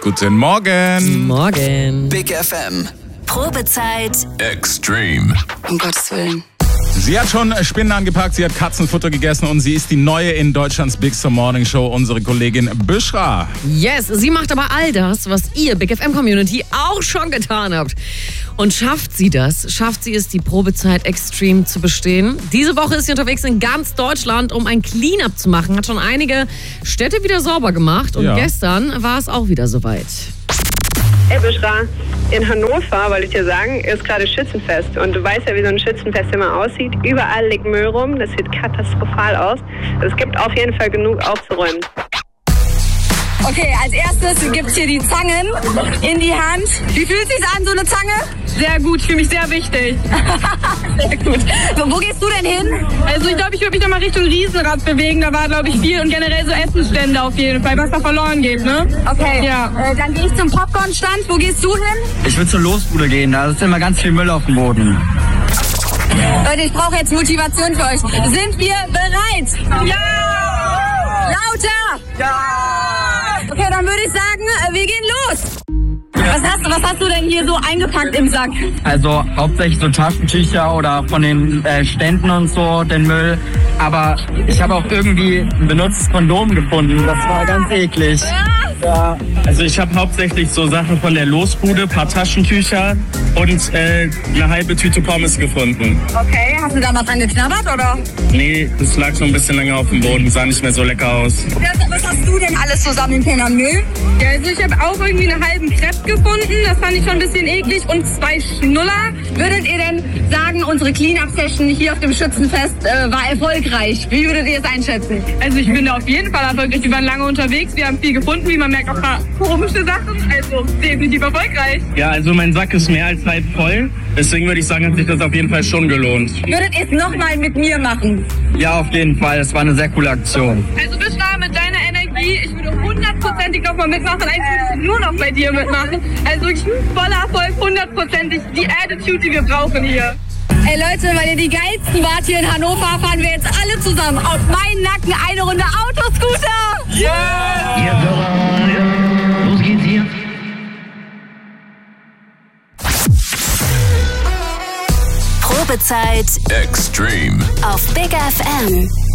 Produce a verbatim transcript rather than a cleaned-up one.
Guten Morgen. Morgen. Big F M. Probezeit. Extreme. Um Gottes Willen. Sie hat schon Spinnen angepackt, sie hat Katzenfutter gegessen und sie ist die neue in Deutschlands Big Star Morning Show, unsere Kollegin Büschra. Yes, sie macht aber all das, was ihr Big F M Community auch schon getan habt. Und schafft sie das? Schafft sie es, die Probezeit Extreme zu bestehen? Diese Woche ist sie unterwegs in ganz Deutschland, um ein Cleanup zu machen. Hat schon einige Städte wieder sauber gemacht und Ja. gestern war es auch wieder soweit. Hey Büschra, in Hannover, wollte ich dir sagen, ist gerade Schützenfest. Und du weißt ja, wie so ein Schützenfest immer aussieht. Überall liegt Müll rum, das sieht katastrophal aus. Es gibt auf jeden Fall genug aufzuräumen. Okay, als erstes gibt's hier die Zangen in die Hand. Wie fühlt sich's an, so eine Zange? Sehr gut, für mich sehr wichtig. Sehr gut. Wo, wo gehst du denn hin? Also ich glaube, ich würde mich nochmal Richtung Riesenrad bewegen. Da war, glaube ich, viel und generell so Essensstände auf jeden Fall, was da verloren geht, ne? Okay, Ja. äh, dann gehe ich zum Popcornstand. Wo gehst du hin? Ich will zur Losbude gehen, da ist immer ganz viel Müll auf dem Boden. Leute, ich brauche jetzt Motivation für euch. Sind wir bereit? Ja! Lauter! Ja! Okay, dann würde ich sagen, äh, wir gehen los. Was hast, du, was hast du denn hier so eingepackt im Sack? Also hauptsächlich so Taschentücher oder von den äh, Ständen und so, den Müll. Aber ich habe auch irgendwie ein benutztes Kondom gefunden, das war ganz eklig. Ja. Also ich habe hauptsächlich so Sachen von der Losbude, ein paar Taschentücher und äh, eine halbe Tüte Pommes gefunden. Okay, hast du da mal dran geknabbert, oder? Nee, das lag so ein bisschen länger auf dem Boden, sah nicht mehr so lecker aus. Was hast du denn alles zusammen können an Müll? Ja, also ich habe auch irgendwie einen halben Crepe gefunden. Das fand ich schon ein bisschen eklig. Und zwei Schnuller. Würdet ihr denn sagen, unsere Clean-Up-Session hier auf dem Schützenfest äh, war erfolgreich? Wie würdet ihr es einschätzen? Also ich bin da auf jeden Fall erfolgreich. Wir waren lange unterwegs. Wir haben viel gefunden, wie man merkt, auch ein paar komische Sachen. Also definitiv erfolgreich. Ja, also mein Sack ist mehr als halb voll. Deswegen würde ich sagen, hat sich das auf jeden Fall schon gelohnt. Würdet ihr es nochmal mit mir machen? Ja, auf jeden Fall, es war eine sehr coole Aktion. Also Büschra, mit deiner Energie, ich würde hundertprozentig nochmal mitmachen. Eigentlich würde ich nur noch bei dir mitmachen. Also wirklich voller Erfolg, hundertprozentig die Attitude, die wir brauchen hier. Ey Leute, weil ihr die Geilsten wart hier in Hannover, fahren wir jetzt alle zusammen auf meinen Nacken eine Runde Autoscooter. Los geht's hier. Probezeit Extreme. auf Big F M.